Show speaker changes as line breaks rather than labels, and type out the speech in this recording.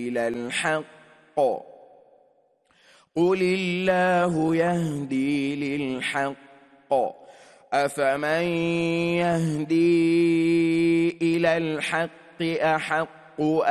إلى الحق قل الله يهدي للحق أفمن يهدي إلى الحق أحق